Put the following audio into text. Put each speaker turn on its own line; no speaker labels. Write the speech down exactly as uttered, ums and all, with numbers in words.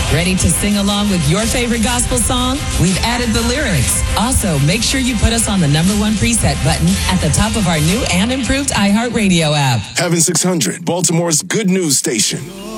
Ready to sing along with your favorite gospel song? We've added the lyrics. Also, make sure you put us on the number one preset button at the top of our new and improved iHeartRadio app.
Heaven six hundred, Baltimore's good news station.